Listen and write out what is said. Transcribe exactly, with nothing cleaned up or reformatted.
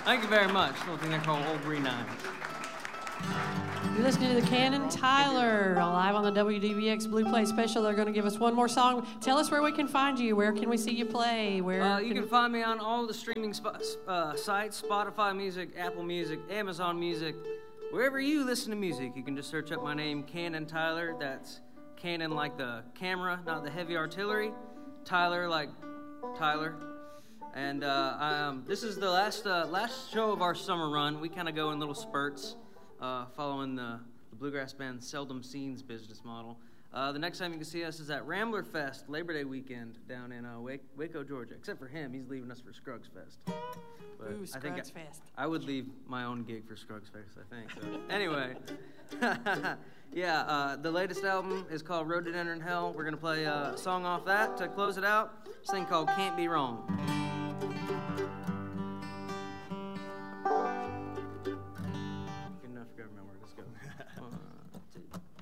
Thank you very much. Little thing they call Old Green Nine. You're listening to the Cannon Tyler live on the W D B X Blue Play Special. They're going to give us one more song. Tell us where we can find you. Where can we see you play? Where uh, you can... can find me on all the streaming sp- uh, sites: Spotify Music, Apple Music, Amazon Music. Wherever you listen to music, you can just search up my name, Cannon Tyler. That's Cannon like the camera, not the heavy artillery. Tyler like Tyler. And uh, um, this is the last uh, last show of our summer run. We kind of go in little spurts. Uh, following the, the bluegrass band Seldom Seen's business model. Uh, the next time you can see us is at Rambler Fest, Labor Day weekend, down in uh, Waco, Waco, Georgia. Except for him, he's leaving us for Scruggs Fest. But Ooh, I think Scruggs I, Fest. I would leave my own gig for Scruggs Fest, I think. So. Anyway, yeah, uh, the latest album is called Road to Enter in Hell. We're going to play a song off that to close it out. This thing called Can't Be Wrong. Good enough for government work. Let's go. One, two.